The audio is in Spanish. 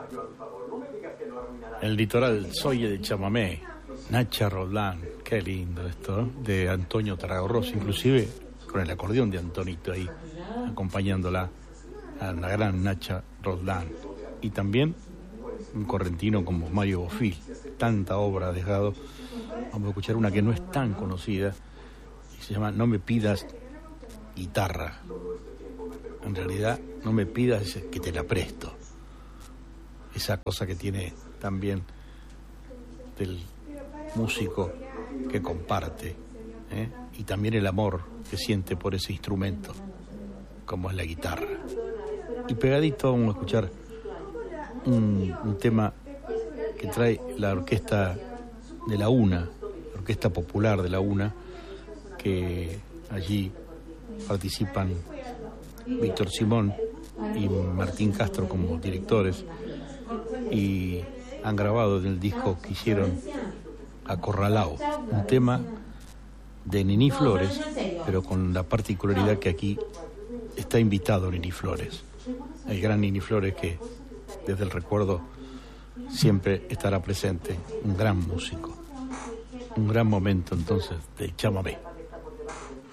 El litoral Soye de Chamamé, Nacha Roldán, qué lindo esto, ¿eh? De Antonio Tarragorros, inclusive con el acordeón de Antonito ahí, acompañándola a la gran Nacha Roldán. Y también un correntino como Mario Bofill, tanta obra ha dejado. Vamos a escuchar una que no es tan conocida, y se llama No me pidas guitarra. En realidad, no me pidas que te la presto. Esa cosa que tiene también del músico que comparte, ¿eh? Y también el amor que siente por ese instrumento, como es la guitarra. Y pegadito vamos a escuchar un tema que trae la orquesta de la UNA, la Orquesta Popular de la UNA, que allí participan Víctor Simón y Martín Castro como directores, y han grabado en el disco que hicieron Acorralao, un tema de Nini Flores, pero con la particularidad que aquí está invitado Nini Flores, el gran Nini Flores, que desde el recuerdo siempre estará presente, un gran músico. Un gran momento entonces de chamamé.